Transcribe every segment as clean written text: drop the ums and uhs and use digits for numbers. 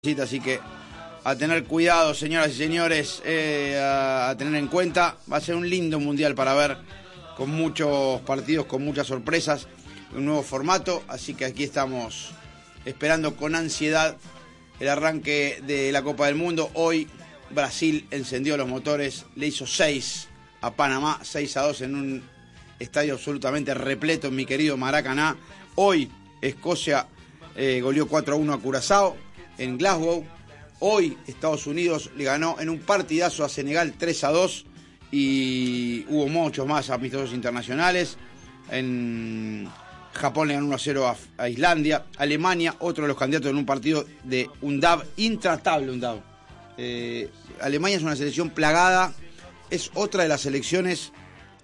Así que a tener cuidado, señoras y señores, a tener en cuenta. Va a ser un lindo mundial para ver, con muchos partidos, con muchas sorpresas, un nuevo formato, así que aquí estamos esperando con ansiedad el arranque de la Copa del Mundo. Hoy Brasil encendió los motores, le hizo 6 a Panamá, 6-2 en un estadio absolutamente repleto en mi querido Maracaná. Hoy Escocia goleó 4-1 a Curazao en Glasgow. Hoy Estados Unidos le ganó en un partidazo a Senegal 3-2 y hubo muchos más amistosos internacionales. En Japón le ganó 1-0 a Islandia. Alemania, otro de los candidatos en un partido de UNDAV, intratable UNDAV. Alemania es una selección plagada, es otra de las selecciones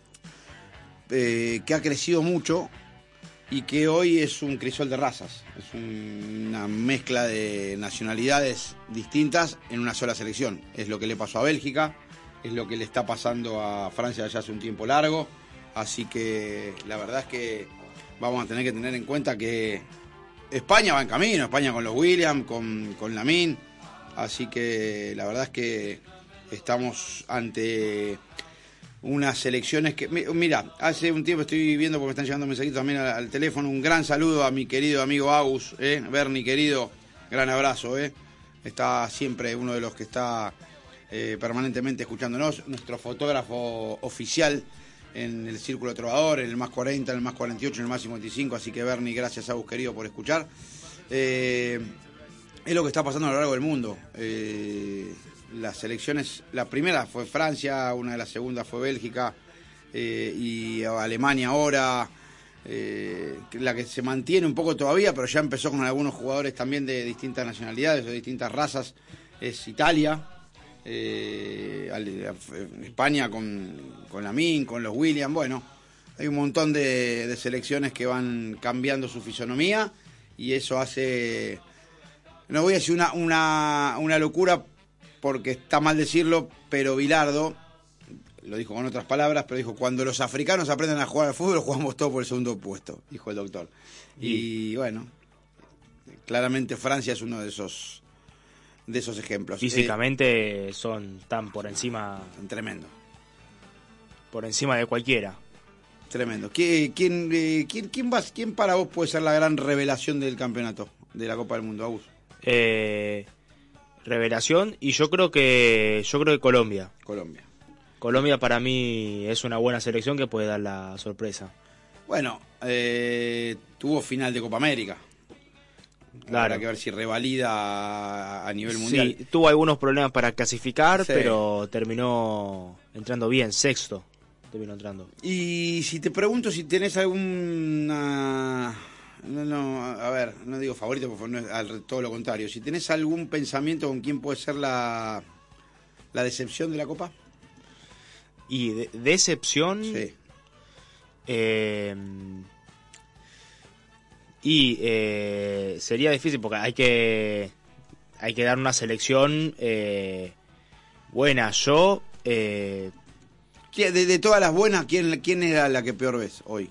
que ha crecido mucho y que hoy es un crisol de razas, es una mezcla de nacionalidades distintas en una sola selección. Es lo que le pasó a Bélgica, es lo que le está pasando a Francia ya hace un tiempo largo, así que la verdad es que vamos a tener que tener en cuenta que España va en camino, España con los Williams, con Lamine, así que la verdad es que estamos ante unas selecciones que... Mira, hace un tiempo estoy viendo, porque me están llegando mensajitos también al teléfono, un gran saludo a mi querido amigo Agus, Bernie querido, gran abrazo, está siempre uno de los que está permanentemente escuchándonos, nuestro fotógrafo oficial en el Círculo Trovador, en el más 40, en el más 48, en el más 55, así que Bernie, gracias Agus querido por escuchar. Es lo que está pasando a lo largo del mundo. Las selecciones, la primera fue Francia, una de las segundas fue Bélgica y Alemania ahora, la que se mantiene un poco todavía, pero ya empezó con algunos jugadores también de distintas nacionalidades, de distintas razas, es Italia, España con Lamine, con los Williams. Bueno, hay un montón de selecciones que van cambiando su fisonomía y eso hace, no voy a decir una locura, porque está mal decirlo, pero Bilardo lo dijo con otras palabras, pero dijo: cuando los africanos aprenden a jugar al fútbol, jugamos todos por el segundo puesto, dijo el doctor. Y bueno, claramente Francia es uno de esos ejemplos. Físicamente están por encima. Tremendo. Por encima de cualquiera. Tremendo. ¿Quién para vos puede ser la gran revelación del campeonato de la Copa del Mundo, Agus? Revelación, y yo creo que Colombia para mí es una buena selección que puede dar la sorpresa. Bueno, tuvo final de Copa América, claro. Habrá que ver si revalida a nivel mundial. Sí, tuvo algunos problemas para clasificar, sí, pero terminó entrando bien, sexto terminó entrando. Y si te pregunto si tenés alguna... No, a ver, no digo favorito, porque no es todo lo contrario. Si tenés algún pensamiento con quién puede ser la decepción de la Copa. Y decepción... Sí. Sería difícil porque hay que dar una selección buena. Yo... De todas las buenas, ¿quién era la que peor ves hoy?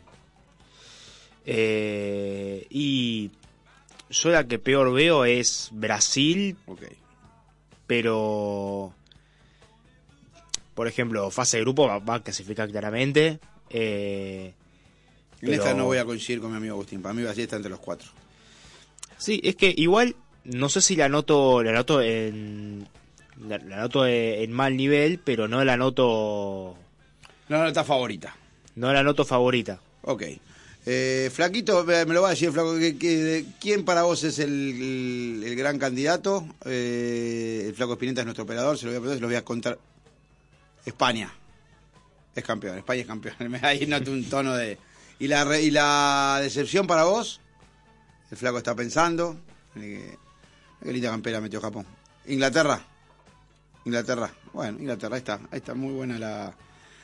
Y yo la que peor veo es Brasil. Okay. Pero, por ejemplo, fase de grupo va a clasificar claramente. En esta no voy a coincidir con mi amigo Agustín. Para mí Brasil está entre los 4. Sí, es que igual no sé si la anoto en mal nivel, pero no la anoto. No está favorita. No la anoto favorita. Ok. Flaquito, me lo va a decir, Flaco, ¿quién para vos es el gran candidato? El Flaco Espineta es nuestro operador, se lo voy a preguntar, se lo voy a contar. España es campeón, España es campeón. Ahí noto un tono de... ¿Y la decepción para vos? El Flaco está pensando. Qué linda campera metió Japón. Inglaterra. Bueno, Inglaterra, ahí está muy buena la...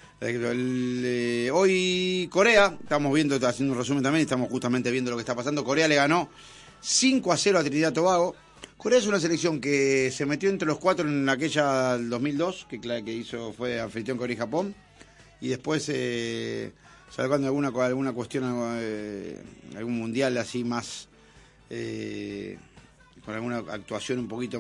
Hoy Corea, estamos viendo, haciendo un resumen también, estamos justamente viendo lo que está pasando. Corea le ganó 5-0 a Trinidad y Tobago. Corea es una selección que se metió entre los 4 en aquella 2002, que fue anfitrión Corea y Japón, y después sacando alguna cuestión, algún mundial así más con alguna actuación un poquito